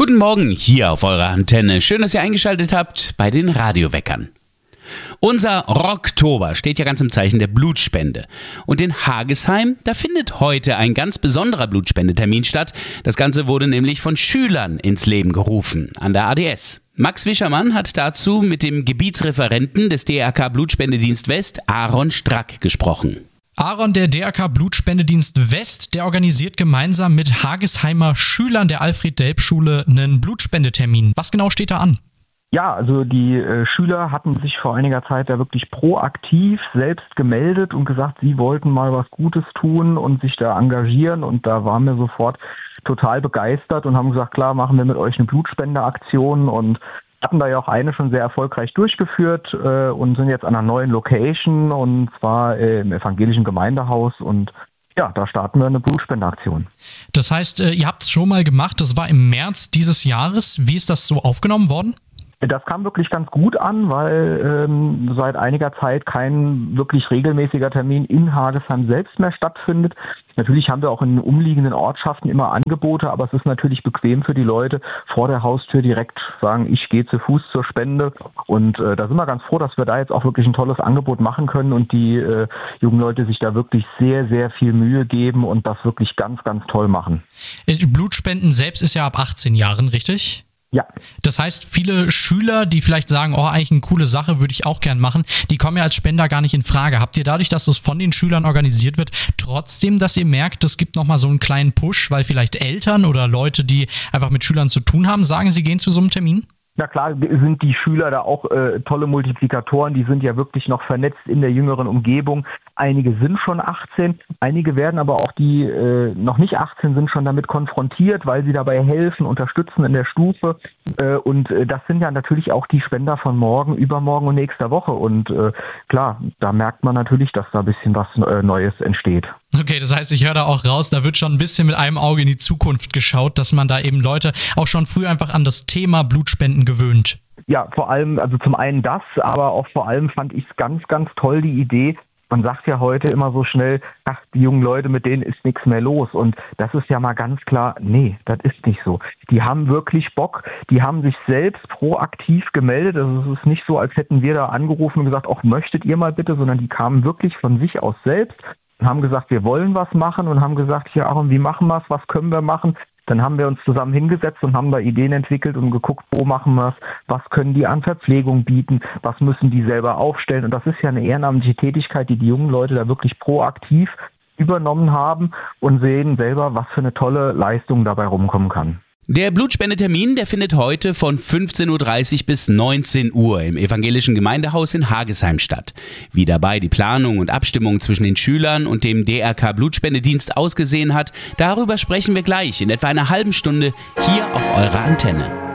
Guten Morgen hier auf eurer Antenne. Schön, dass ihr eingeschaltet habt bei den Radioweckern. Unser Rocktober steht ja ganz im Zeichen der Blutspende. Und in Hagesheim, da findet heute ein ganz besonderer Blutspendetermin statt. Das Ganze wurde nämlich von Schülern ins Leben gerufen, an der ADS. Max Wischermann hat dazu mit dem Gebietsreferenten des DRK Blutspendedienst West, Aaron Strack, gesprochen. Aaron, der DRK Blutspendedienst West, der organisiert gemeinsam mit Hagesheimer Schülern der Alfred-Delp-Schule einen Blutspendetermin. Was genau steht da an? Ja, also die Schüler hatten sich vor einiger Zeit da wirklich proaktiv selbst gemeldet und gesagt, sie wollten mal was Gutes tun und sich da engagieren. Und da waren wir sofort total begeistert und haben gesagt, klar, machen wir mit euch eine Blutspendeaktion, und hatten da ja auch eine schon sehr erfolgreich durchgeführt und sind jetzt an einer neuen Location, und zwar im evangelischen Gemeindehaus, und ja, da starten wir eine Blutspendeaktion. Das heißt, ihr habt es schon mal gemacht, das war im März dieses Jahres. Wie ist das so aufgenommen worden? Das kam wirklich ganz gut an, weil seit einiger Zeit kein wirklich regelmäßiger Termin in Hagesheim selbst mehr stattfindet. Natürlich haben wir auch in umliegenden Ortschaften immer Angebote, aber es ist natürlich bequem für die Leute, vor der Haustür direkt sagen, ich gehe zu Fuß zur Spende. Und da sind wir ganz froh, dass wir da jetzt auch wirklich ein tolles Angebot machen können und die jungen Leute sich da wirklich sehr, sehr viel Mühe geben und das wirklich ganz, ganz toll machen. Blutspenden selbst ist ja ab 18 Jahren, richtig? Ja. Das heißt, viele Schüler, die vielleicht sagen, oh, eigentlich eine coole Sache, würde ich auch gern machen, die kommen ja als Spender gar nicht in Frage. Habt ihr dadurch, dass es von den Schülern organisiert wird, trotzdem, dass ihr merkt, es gibt nochmal so einen kleinen Push, weil vielleicht Eltern oder Leute, die einfach mit Schülern zu tun haben, sagen, sie gehen zu so einem Termin? Na klar, sind die Schüler da auch tolle Multiplikatoren, die sind ja wirklich noch vernetzt in der jüngeren Umgebung. Einige sind schon 18, einige werden aber auch, die noch nicht 18 sind, schon damit konfrontiert, weil sie dabei helfen, unterstützen in der Stufe. Und das sind ja natürlich auch die Spender von morgen, übermorgen und nächster Woche. Und klar, da merkt man natürlich, dass da ein bisschen was Neues entsteht. Okay, das heißt, ich höre da auch raus, da wird schon ein bisschen mit einem Auge in die Zukunft geschaut, dass man da eben Leute auch schon früh einfach an das Thema Blutspenden gewöhnt. Ja, vor allem, also zum einen das, aber auch vor allem fand ich es ganz, ganz toll, die Idee. Man sagt ja heute immer so schnell, ach, die jungen Leute, mit denen ist nichts mehr los. Und das ist ja mal ganz klar, nee, das ist nicht so. Die haben wirklich Bock, die haben sich selbst proaktiv gemeldet. Also es ist nicht so, als hätten wir da angerufen und gesagt, ach, möchtet ihr mal bitte, sondern die kamen wirklich von sich aus selbst und haben gesagt, wir wollen was machen, und haben gesagt, hier, Aaron, wie machen wir es, was können wir machen? Dann haben wir uns zusammen hingesetzt und haben da Ideen entwickelt und geguckt, wo machen wir es, was können die an Verpflegung bieten, was müssen die selber aufstellen. Und das ist ja eine ehrenamtliche Tätigkeit, die die jungen Leute da wirklich proaktiv übernommen haben und sehen selber, was für eine tolle Leistung dabei rumkommen kann. Der Blutspendetermin, der findet heute von 15.30 Uhr bis 19 Uhr im evangelischen Gemeindehaus in Hagesheim statt. Wie dabei die Planung und Abstimmung zwischen den Schülern und dem DRK Blutspendedienst ausgesehen hat, darüber sprechen wir gleich in etwa einer halben Stunde hier auf eurer Antenne.